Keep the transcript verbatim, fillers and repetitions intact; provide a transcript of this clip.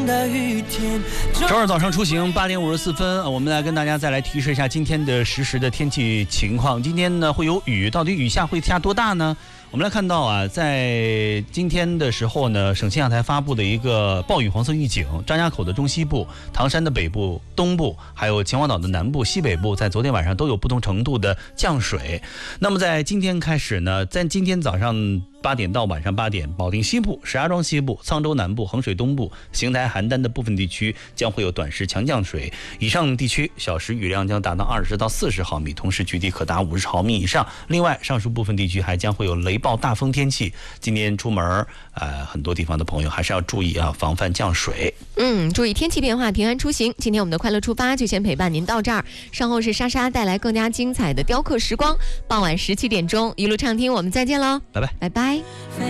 周二早上出行八点五十四分，我们来跟大家再来提示一下今天的实时的天气情况。今天呢会有雨，到底雨下会下多大呢？我们来看到啊，在今天的时候呢，省气象台发布的一个暴雨黄色预警，张家口的中西部、唐山的北部、东部，还有秦皇岛的南部、西北部，在昨天晚上都有不同程度的降水。那么在今天开始呢，在今天早上八点到晚上八点，保定西部、石家庄西部、沧州南部、衡水东部、邢台、邯郸的部分地区将会有短时强降水，以上地区小时雨量将达到二十到四十毫米，同时局地可达五十毫米以上。另外，上述部分地区还将会有雷暴大风天气。今天出门，呃，很多地方的朋友还是要注意啊，防范降水。 嗯，注意天气变化，平安出行。今天我们的快乐出发就先陪伴您到这儿，稍后是莎莎带来更加精彩的雕刻时光。傍晚十七点钟，一路畅听，我们再见喽， 拜拜， 拜拜。